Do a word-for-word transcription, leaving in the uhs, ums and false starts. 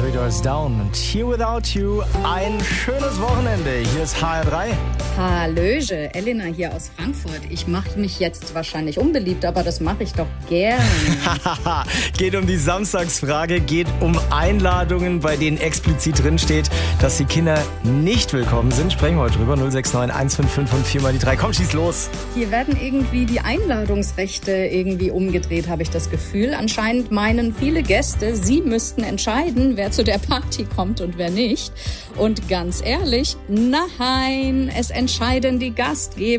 Three Doors Down und Here Without You. Ein schönes Wochenende. Hier ist H R drei. Hallöche, Elena hier aus Frankfurt. Ich mache mich jetzt wahrscheinlich unbeliebt, aber das mache ich doch gerne. Geht um die Samstagsfrage, geht um Einladungen, bei denen explizit drinsteht, dass die Kinder nicht willkommen sind. Sprechen wir heute drüber. null sechs neun eins fünf fünf und vier mal die drei. Komm, schieß los. Hier werden irgendwie die Einladungsrechte irgendwie umgedreht, habe ich das Gefühl. Anscheinend meinen viele Gäste, sie müssten entscheiden, wer zu der Party kommt und wer nicht. Und ganz ehrlich, nein, es entscheiden die Gastgeber.